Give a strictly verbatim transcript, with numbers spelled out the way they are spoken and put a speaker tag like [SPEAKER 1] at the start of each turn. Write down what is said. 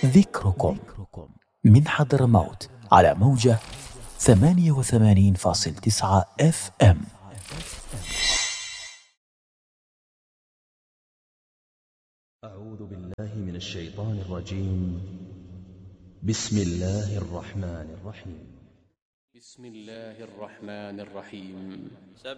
[SPEAKER 1] ذكركم من حضرموت على موجة ثمانية وثمانين فاصل تسعة اف ام.
[SPEAKER 2] أعوذ بالله من الشيطان الرجيم. بسم الله الرحمن الرحيم.
[SPEAKER 3] بسم الله الرحمن الرحيم.